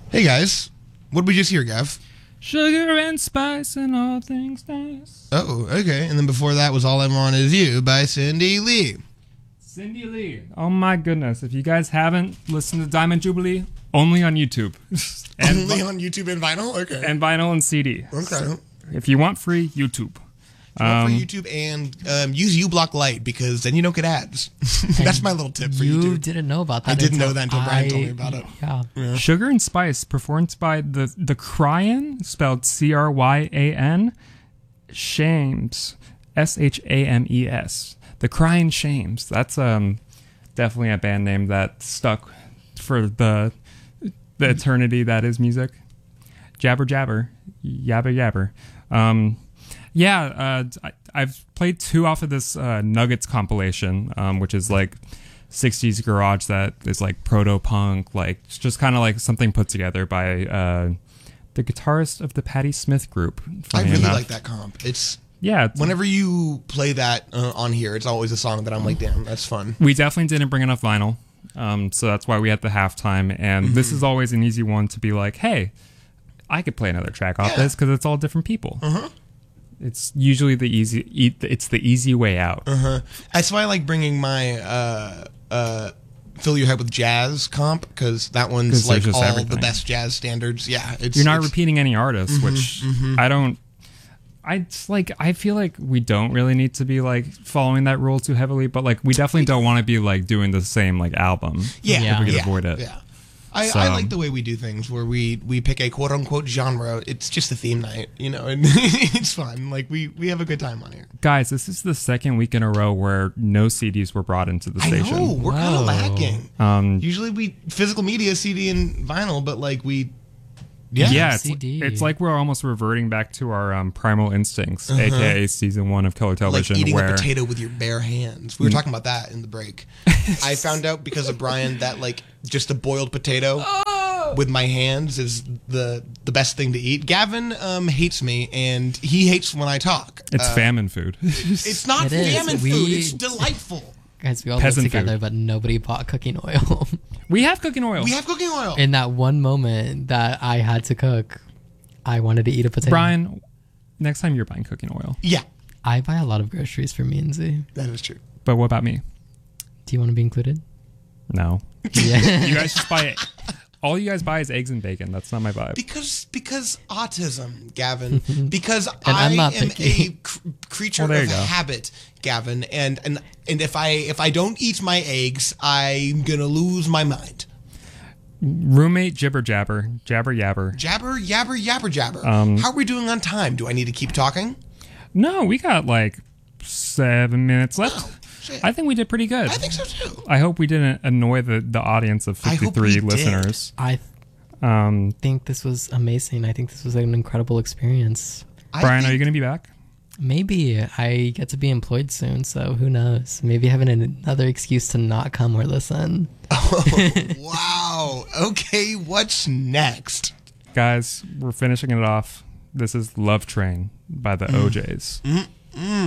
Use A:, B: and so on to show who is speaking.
A: Hey guys, what did we just hear, Gav?
B: Sugar and spice and all things nice.
A: Oh, okay. And then before that was All I Want Is You by Cindy Lee.
B: Cindy Lee. Oh my goodness. If you guys haven't listened to Diamond Jubilee, only on YouTube.
A: Only on YouTube and vinyl? Okay.
B: And vinyl and CD.
A: Okay.
B: So if you want free, YouTube.
A: For YouTube and use uBlock Lite because then you don't get ads. That's my little tip for YouTube.
C: You didn't know about that.
A: I didn't know that until Brian told me about it.
C: Yeah.
B: Sugar and Spice, performed by the Cryan, spelled Cryan, Shames, Shames. The Cryan Shames. That's definitely a band name that stuck for the eternity that is music. Jabber Jabber, Yabber Yabber. I've played 2 off of this Nuggets compilation, which is like 60s garage that is like proto-punk, like it's just kind of like something put together by the guitarist of the Patti Smith group.
A: I really like that comp.
B: Yeah.
A: Whenever you play that on here, it's always a song that I'm like, damn, that's fun.
B: We definitely didn't bring enough vinyl, so that's why we had the halftime, and this is always an easy one to be like, hey, I could play another track off this because it's all different people. It's usually the easy way out.
A: That's why I like bringing my Fill Your Head with Jazz comp, because that one's like all everything. The best jazz standards. Yeah,
B: you're not repeating any artists, which I don't. I feel like we don't really need to be like following that rule too heavily, but like we definitely don't want to be like doing the same like album.
A: Yeah,
B: if we could avoid it.
A: Yeah. I like the way we do things where we pick a quote unquote genre. It's just a theme night, you know, and it's fun. Like we have a good time on here.
B: Guys, this is the second week in a row where no CDs were brought into the station.
A: I know, we're kind of lacking. Usually we physical media, CD and vinyl, but like
B: it's like we're almost reverting back to our primal instincts, aka season 1 of Color Television.
A: Like eating a potato with your bare hands. We were talking about that in the break. I found out because of Brian that like just a boiled potato with my hands is the best thing to eat. Gavin hates me, and he hates when I talk.
B: It's famine food.
A: It's not famine food. It's delightful.
C: Guys, we all live together, but nobody bought cooking oil.
B: We have cooking oil.
A: We have cooking oil.
C: In that one moment that I had to cook, I wanted to eat a potato.
B: Brian, next time you're buying cooking oil.
A: Yeah.
C: I buy a lot of groceries for me and Z.
A: That is true.
B: But what about me?
C: Do you want to be included?
B: No.
C: Yeah.
B: You guys just buy it. All you guys buy is eggs and bacon. That's not my vibe.
A: Because autism, Gavin. Because I am a creature of habit, Gavin. And if I don't eat my eggs, I'm gonna lose my mind.
B: Roommate jibber jabber, jabber yabber.
A: Jabber yabber yabber jabber. How are we doing on time? Do I need to keep talking?
B: No, we got like 7 minutes left.
A: Oh, shit.
B: I think we did pretty good.
A: I think so too.
B: I hope we didn't annoy the audience of 53 listeners.
C: I think this was amazing. I think this was an incredible experience.
B: Brian, are you going to be back?
C: Maybe. I get to be employed soon, so who knows? Maybe having another excuse to not come or listen.
A: Oh, wow. Okay, what's next?
B: Guys, we're finishing it off. This is Love Train by the OJs.